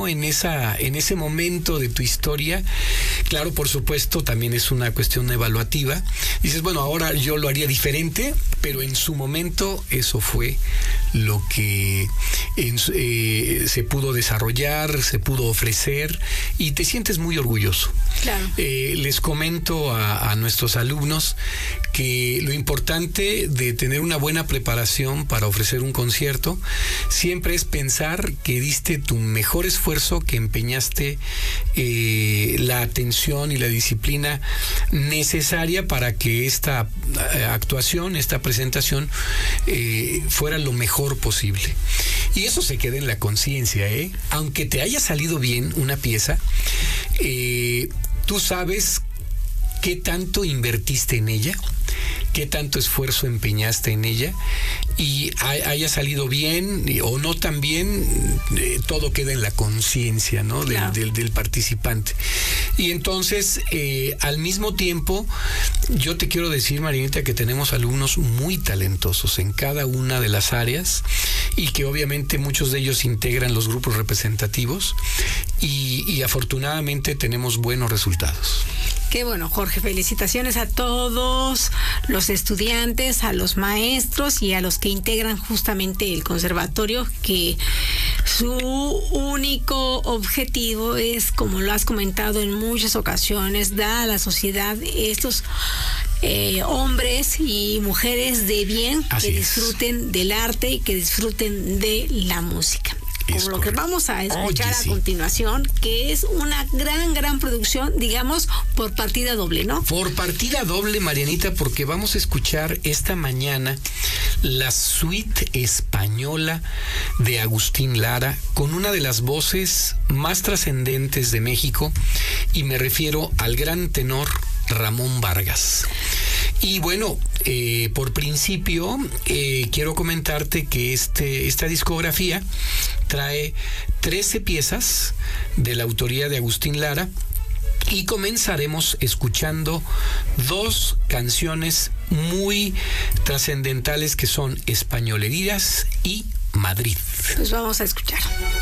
en ese momento de tu historia, claro, por supuesto, también es una cuestión evaluativa. Dices, bueno, ahora yo lo haría diferente, pero en su momento eso fue lo que se pudo desarrollar, se pudo ofrecer, y te sientes muy orgulloso. Claro. Les comento a nuestros alumnos que lo importante de tener una buena preparación para ofrecer un concierto siempre es pensar que diste tu mejor esfuerzo, que empeñaste la atención y la disciplina necesaria para que esta actuación, esta presentación fuera lo mejor posible. Y eso se queda en la conciencia, aunque te haya salido bien una pieza, tú sabes qué tanto invertiste en ella, qué tanto esfuerzo empeñaste en ella, y haya salido bien o no tan bien, todo queda en la conciencia, ¿no? Claro. del participante. Y entonces, al mismo tiempo, yo te quiero decir, Marianita, que tenemos alumnos muy talentosos en cada una de las áreas, y que obviamente muchos de ellos integran los grupos representativos, y afortunadamente tenemos buenos resultados. Qué bueno, Jorge, felicitaciones a todos los estudiantes, a los maestros y a los que integran justamente el conservatorio, que su único objetivo es, como lo has comentado en muchas ocasiones, dar a la sociedad estos hombres y mujeres de bien. Así que es. Disfruten del arte y que disfruten de la música. Como lo que vamos a escuchar a continuación, que es una gran producción, digamos, por partida doble, ¿no? Por partida doble, Marianita, porque vamos a escuchar esta mañana la suite española de Agustín Lara, con una de las voces más trascendentes de México, y me refiero al gran tenor Ramón Vargas. Y bueno, por principio, quiero comentarte que esta discografía trae 13 piezas de la autoría de Agustín Lara, y comenzaremos escuchando 2 canciones muy trascendentales, que son Españolerías y Madrid. Pues vamos a escuchar.